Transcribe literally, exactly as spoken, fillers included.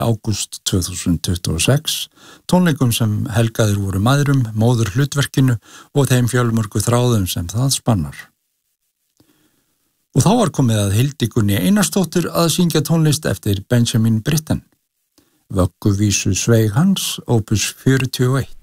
ágúst tvö þúsund tuttugu og sex, tónleikum sem helgaðir voru mæðrum, móður hlutverkinu og þeim fjölmörgu þráðum sem það spannar. Og þá var komið að Hildigunni Einarsdóttur að syngja tónlist eftir Benjamin Britten. Vögguvísu sveig hans, opus fjörutíu og eitt.